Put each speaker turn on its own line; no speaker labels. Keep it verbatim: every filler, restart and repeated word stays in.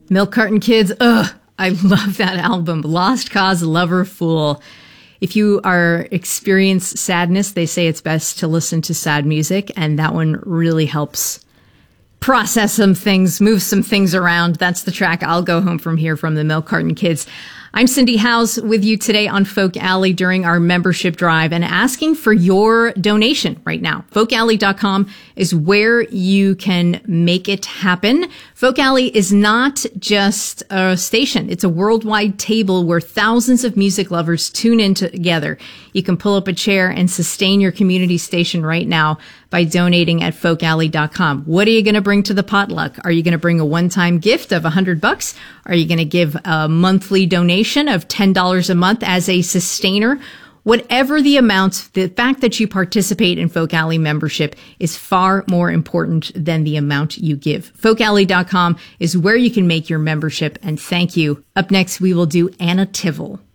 Milk Carton Kids, ugh, I love that album. Lost Cause, Lover, Fool. If you are experience sadness, they say it's best to listen to sad music, and that one really helps process some things, move some things around. That's the track I'll Go Home From Here from the Milk Carton Kids. I'm Cindy Howes with you today on Folk Alley during our membership drive and asking for your donation right now. folk alley dot com is where you can make it happen. Folk Alley is not just a station. It's a worldwide table where thousands of music lovers tune in together. You can pull up a chair and sustain your community station right now by donating at folk alley dot com. What are you going to bring to the potluck? Are you going to bring a one-time gift of a hundred bucks? Are you going to give a monthly donation of ten dollars a month as a sustainer? Whatever the amount, the fact that you participate in Folk Alley membership is far more important than the amount you give. folk alley dot com is where you can make your membership, and thank you. Up next, we will do Anna Tivel.